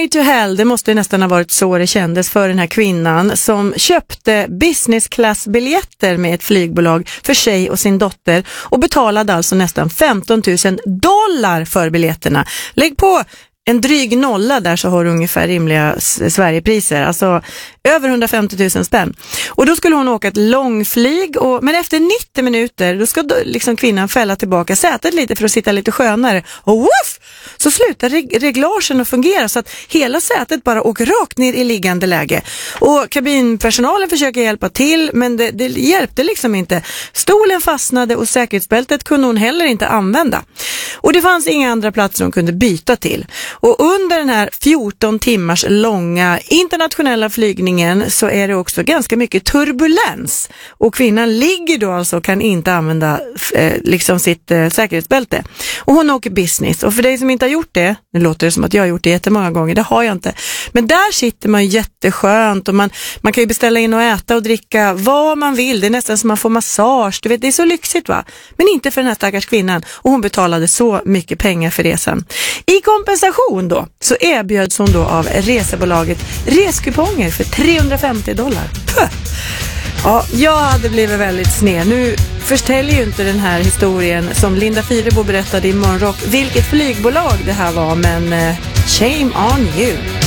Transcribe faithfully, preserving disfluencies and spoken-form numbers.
Highway to Hell, det måste nästan ha varit så det kändes för den här kvinnan som köpte business class-biljetter med ett flygbolag för sig och sin dotter och betalade alltså nästan femton tusen dollar för biljetterna. Lägg på en dryg nolla där så har du ungefär rimliga Sverigepriser. Alltså över hundrafemtio tusen spänn. Och då skulle hon åka ett långflyg. Och, men efter nittio minuter då ska då, liksom kvinnan fälla tillbaka sätet lite för att sitta lite skönare. Och woof! Så slutar reg- reglagen att fungera så att hela sätet bara åker rakt ner i liggande läge. Och kabinpersonalen försöker hjälpa till men det, det hjälpte liksom inte. Stolen fastnade och säkerhetsbältet kunde hon heller inte använda. Och det fanns inga andra platser hon kunde byta till. Och under den här fjorton timmars långa internationella flygningen så är det också ganska mycket turbulens. Och kvinnan ligger då alltså och kan inte använda eh, liksom sitt eh, säkerhetsbälte. Och hon åker business. Och för dig som inte har gjort det, nu låter det som att jag har gjort det jättemånga gånger, det har jag inte. Men där sitter man jätteskönt och man, man kan ju beställa in och äta och dricka vad man vill. Det är nästan som man får massage. Du vet, det är så lyxigt va? Men inte för den här stackars kvinnan. Och hon betalade så mycket pengar för resan. I kompensation då så erbjöds hon då av resebolaget reskuponger för trehundrafemtio dollar. Puh. Ja, jag hade blivit väldigt sned. Nu förtäljer ju inte den här historien som Linda Fyrebo berättade i Morgonrock vilket flygbolag det här var, men uh, shame on you.